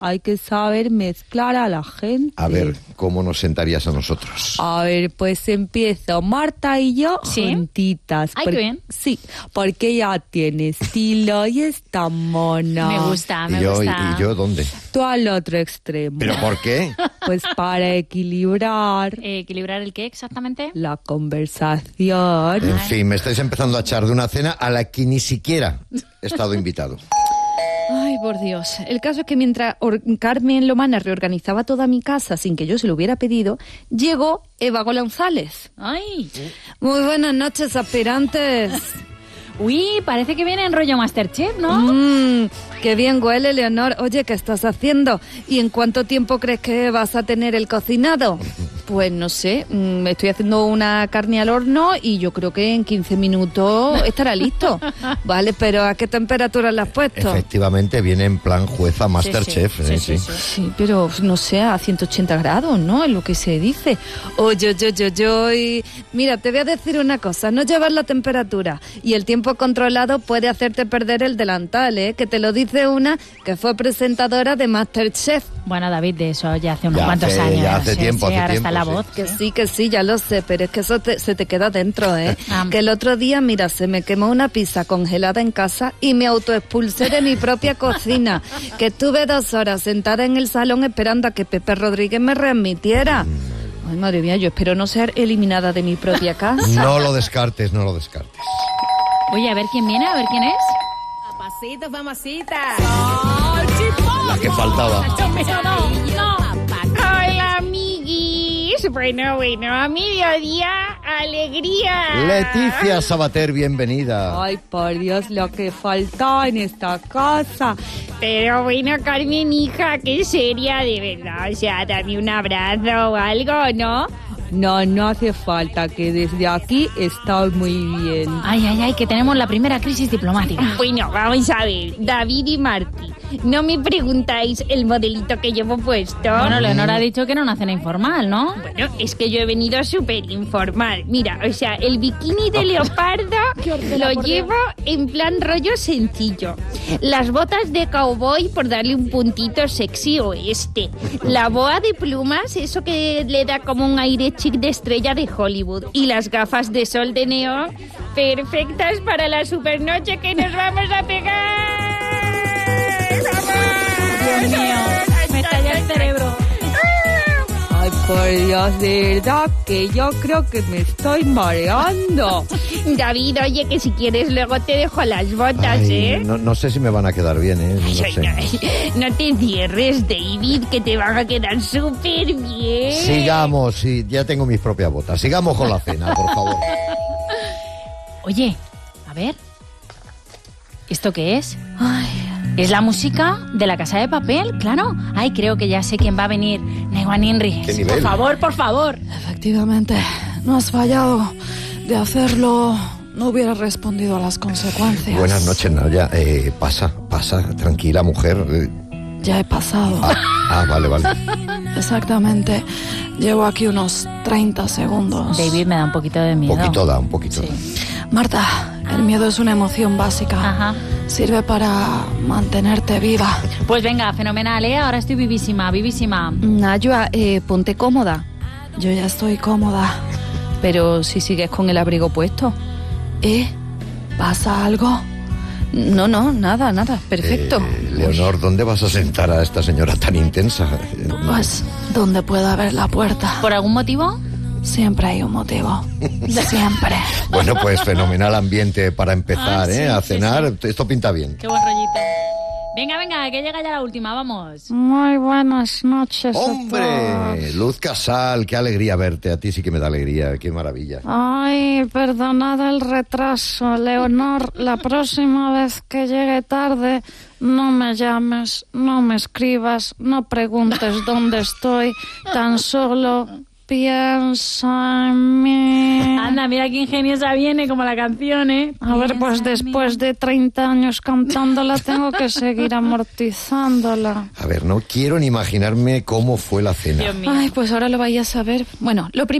hay que saber mezclar a la gente. A ver, ¿cómo nos sentarías a nosotros? A ver, pues empiezo. Marta y yo ¿Sí? juntitas. Ay, qué bien. Sí, porque ella tiene estilo y está mona. Me gusta, me ¿Y yo, gusta. ¿Y yo dónde? Tú al otro extremo. ¿Pero por qué? Pues para equilibrar ¿Equilibrar el qué exactamente? la conversación. En fin, me estáis empezando a echar de una cena a la que ni siquiera he estado invitado. Ay, por Dios. El caso es que mientras Carmen Lomana reorganizaba toda mi casa sin que yo se lo hubiera pedido, llegó Eva González. ¡Ay! Muy buenas noches, aspirantes. Uy, parece que viene en rollo Masterchef, ¿no? Qué bien huele, Leonor. Oye, ¿qué estás haciendo? ¿Y en cuánto tiempo crees que vas a tener el cocinado? Pues no sé, estoy haciendo una carne al horno y yo creo que en 15 minutos estará listo. Vale, pero ¿a qué temperatura la has puesto? Efectivamente, viene en plan jueza Masterchef. Sí. Sí, pero no sé, a 180 grados, ¿no? Es lo que se dice. Oye, mira, te voy a decir una cosa, no llevar la temperatura y el tiempo controlado puede hacerte perder el delantal, ¿eh? Que te lo dice una que fue presentadora de Masterchef. Bueno, David, de eso ya hace unos Ya cuantos hace- años. ya hace tiempo, hace ahora tiempo, está la sí. voz. Que sí, ya lo sé, pero es que eso se te queda dentro, ¿eh? Que el otro día, mira, se me quemó una pizza congelada en casa y me autoexpulsé de mi propia cocina, que estuve 2 horas sentada en el salón esperando a que Pepe Rodríguez me readmitiera. Ay, madre mía, yo espero no ser eliminada de mi propia casa. No lo descartes, no lo descartes. Oye, a ver quién viene, a ver quién es. Papacito, mamacita. La que faltaba. No. Hola, amiguis. Bueno, a mediodía, alegría. Leticia Sabater, bienvenida. Ay, por Dios, lo que falta en esta casa. Pero bueno, Carmen, hija, qué seria, de verdad. O sea, dame un abrazo o algo, ¿no? No hace falta, que desde aquí está muy bien. Ay, que tenemos la primera crisis diplomática. Bueno, vamos a ver, David y Martí, no me preguntáis el modelito que llevo puesto. Bueno, Leonor ha dicho que era una cena informal, ¿no? Bueno, es que yo he venido súper informal. Mira, o sea, el bikini de leopardo lo llevo en plan rollo sencillo. Las botas de cowboy por darle un puntito sexy oeste. La boa de plumas, eso que le da como un aire chic de estrella de Hollywood. Y las gafas de sol de neón, perfectas para la supernoche que nos vamos a pegar. Dios mío, me estalla el cerebro. Ay, por Dios, de verdad que yo creo que me estoy mareando. David, oye, que si quieres luego te dejo las botas, Ay, no sé si me van a quedar bien, ¿eh? No sé. No te cierres, David, que te van a quedar súper bien. Sigamos, sí, ya tengo mis propias botas. Sigamos con la cena, por favor. Oye, a ver. ¿Esto qué es? ¿Es la música de La Casa de Papel? Claro. Ay, creo que ya sé quién va a venir. Neguan Inri. ¿Qué nivel? Por favor. Efectivamente, no has fallado. De hacerlo, no hubiera respondido a las consecuencias. Buenas noches, Naya. Pasa, tranquila, mujer. Ya he pasado. Vale. Exactamente. Llevo aquí unos 30 segundos. David, me da un poquito de miedo. Un poquito. Sí. Marta, el miedo es una emoción básica. Ajá. Sirve para mantenerte viva. Pues venga, fenomenal, ¿eh? Ahora estoy vivísima. Nayua, ponte cómoda. Yo ya estoy cómoda. Pero si sigues con el abrigo puesto. ¿Pasa algo? No, nada. Perfecto. Leonor, ¿dónde vas a sentar a esta señora tan intensa? Pues donde pueda ver la puerta. ¿Por algún motivo? Siempre hay un motivo. Siempre. Bueno, pues fenomenal ambiente para empezar, Sí, a sí, cenar. Esto pinta bien. Qué buen rollito. Venga, que llega ya la última, vamos. Muy buenas noches. ¡Hombre! Luz Casal, qué alegría verte. A ti sí que me da alegría, qué maravilla. Ay, perdonad el retraso, Leonor. La próxima vez que llegue tarde, no me llames, no me escribas, no preguntes dónde estoy, tan solo piensa en mí. Anda, mira qué ingeniosa viene, como la canción, ¿eh? A ver, pues después de 30 años cantándola, tengo que seguir amortizándola. A ver, no quiero ni imaginarme cómo fue la cena. Dios mío. Ay, pues ahora lo vais a saber. Bueno, lo primero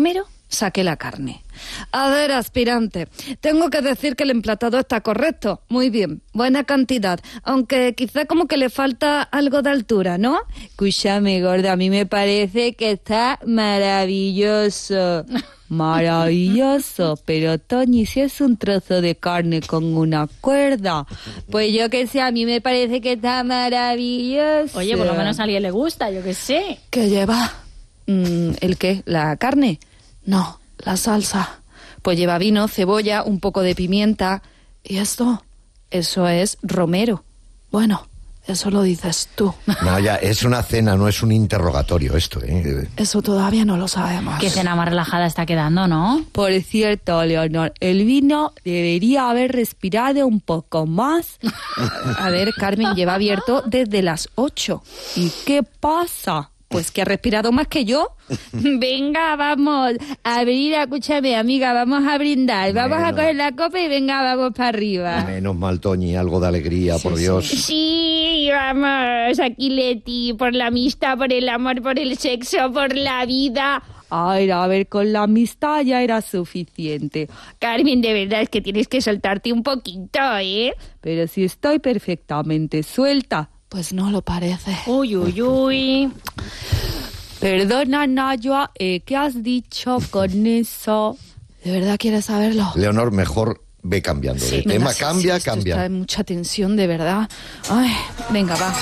saqué la carne. A ver, aspirante, tengo que decir que el emplatado está correcto. Muy bien, buena cantidad. Aunque quizá como que le falta algo de altura, ¿no? Escúchame, gorda, a mí me parece que está maravilloso. Maravilloso, pero Toñi, si es un trozo de carne con una cuerda, pues yo que sé, a mí me parece que está maravilloso. Oye, por lo menos a alguien le gusta, yo que sé. ¿Qué lleva? ¿El qué? ¿La carne? No, la salsa. Pues lleva vino, cebolla, un poco de pimienta. ¿Y esto? Eso es romero. Bueno, eso lo dices tú. No, ya, es una cena, no es un interrogatorio esto, ¿eh? Eso todavía no lo sabemos. Qué cena más relajada está quedando, ¿no? Por cierto, Leonor, el vino debería haber respirado un poco más. A ver, Carmen, lleva abierto desde las 8. ¿Y qué pasa? Pues que ha respirado más que yo. Venga, vamos a abrir, escúchame, amiga, vamos a brindar. Vamos a coger la copa y venga, vamos para arriba. Menos mal, Toñi, algo de alegría, por Dios. Sí, vamos, aquí Leti, por la amistad, por el amor, por el sexo, por la vida. A ver, con la amistad ya era suficiente. Carmen, de verdad es que tienes que soltarte un poquito, ¿eh? Pero si estoy perfectamente suelta. Pues no lo parece. Uy, uy, uy. Perdona, Nayua, ¿qué has dicho con eso? ¿De verdad quieres saberlo? Leonor, mejor ve cambiando de tema. Cambia. Está en mucha tensión, de verdad. Ay, venga, va.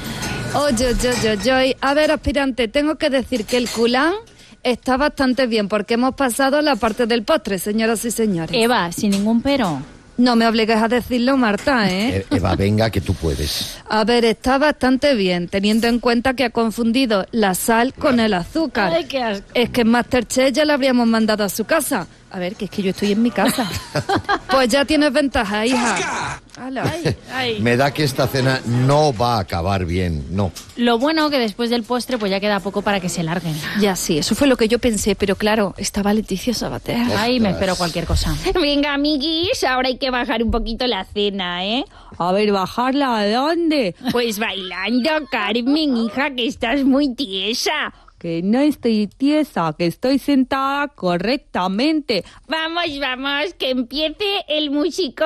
Oye. A ver, aspirante, tengo que decir que el culán está bastante bien porque hemos pasado la parte del postre, señoras y señores. Eva, sin ningún pero. No me obligues a decirlo, Marta, ¿eh? Eva, venga, que tú puedes. A ver, está bastante bien, teniendo en cuenta que ha confundido la sal con el azúcar. Ay, qué asco. Es que en Masterchef ya la habríamos mandado a su casa. A ver, que es que yo estoy en mi casa. Pues ya tienes ventaja, hija. Ay. Me da que esta cena no va a acabar bien, no. Lo bueno que después del postre pues ya queda poco para que se larguen. Ya sí, eso fue lo que yo pensé, pero claro, estaba Leticia Sabater. Ay, me espero cualquier cosa. Venga, amiguis, ahora hay que bajar un poquito la cena, ¿eh? A ver, ¿bajarla a dónde? Pues bailando, Carmen, hija, que estás muy tiesa. Que no estoy tiesa, que estoy sentada correctamente. Vamos, que empiece el musicón.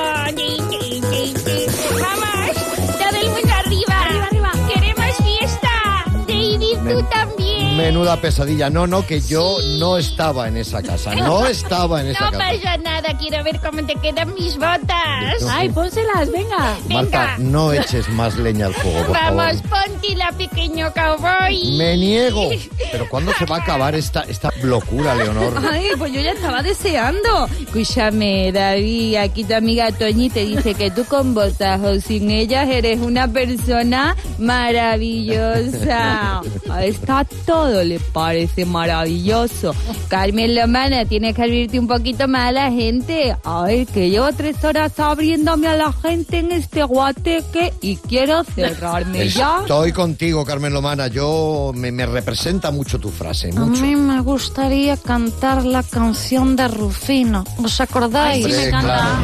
Vamos, todo el mundo arriba. Queremos fiesta. David, tú también. Menuda pesadilla. No, que yo no estaba en esa casa. No estaba en esa casa. No pasa nada, quiero ver cómo te quedan mis botas. Ay, pónselas, venga. Marta, no eches más leña al fuego, por Vamos, favor. póntela, pequeño cowboy. Me niego. Pero ¿cuándo se va a acabar esta locura, Leonor? Ay, pues yo ya estaba deseando. Escúchame, David, aquí tu amiga Toñi te dice que tú con botas o sin ellas eres una persona maravillosa. A esta todo le parece maravilloso. Carmen Lomana, tienes que abrirte un poquito más a la gente. A ver, que llevo 3 horas abriéndome a la gente en este guateque y quiero cerrarme ya. Estoy contigo, Carmen Lomana. Yo me representa mucho tu frase, mucho. A mí me gustaría cantar la canción de Rufino. ¿Os acordáis? Ay, sí, me encanta. Claro.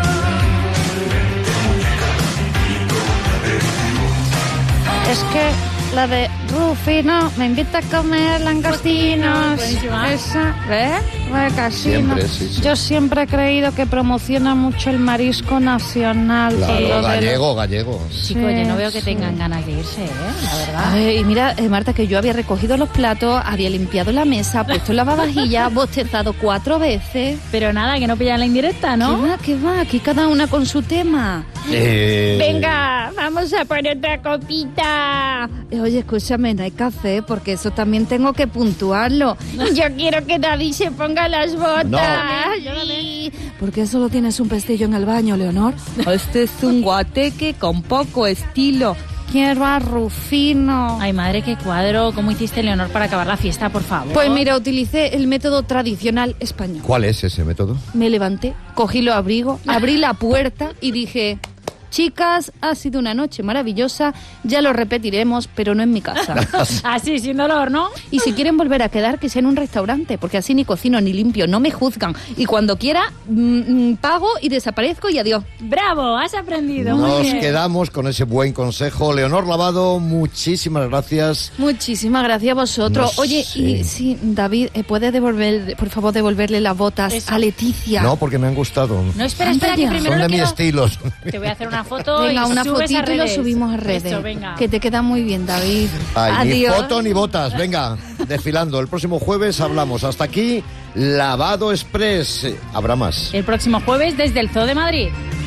Es que la de Rufino me invita a comer langostinos. Esa, ¿ves? La de casino. Siempre, sí. Yo siempre he creído que promociona mucho el marisco nacional. Claro, gallego. Chico, oye, no veo que tengan ganas de irse, la verdad. Ay, y mira, Marta, que yo había recogido los platos, había limpiado la mesa, puesto el lavavajillas, bostezado 4 veces. Pero nada, que no pillan la indirecta, ¿no? ¿Qué va? Aquí cada una con su tema. Venga, vamos a por otra copita. Oye, escúchame, no hay café, porque eso también tengo que puntuarlo. Yo quiero que David se ponga las botas. No. ¿Por qué solo tienes un pestillo en el baño, Leonor? Este es un guateque con poco estilo. Quiero a Rufino. Ay, madre, qué cuadro. ¿Cómo hiciste, Leonor, para acabar la fiesta, por favor? Pues mira, utilicé el método tradicional español. ¿Cuál es ese método? Me levanté, cogí los abrigos, abrí la puerta y dije... Chicas, ha sido una noche maravillosa, ya lo repetiremos, pero no en mi casa. Así, sin dolor, ¿no? Y si quieren volver a quedar, que sea en un restaurante, porque así ni cocino ni limpio, no me juzgan. Y cuando quiera, pago y desaparezco y adiós. ¡Bravo! Has aprendido. Muy Nos bien. quedamos con ese buen consejo. Leonor Lavado, muchísimas gracias. Muchísimas gracias a vosotros. No Oye, sé. y sí, David, ¿puedes por favor devolverle las botas Eso. a Leticia? No, porque me han gustado. No, espera, Anda que ya. primero Son lo de mi quiero... estilo. Te voy a hacer una foto Venga, y una subes a fotito y lo redes. subimos a redes. Eso, venga. Que te queda muy bien, David. Ay, ni Adiós. foto ni botas. Venga, desfilando. El próximo jueves hablamos. Hasta aquí, Lavado Express. Habrá más. El próximo jueves desde el Zoo de Madrid.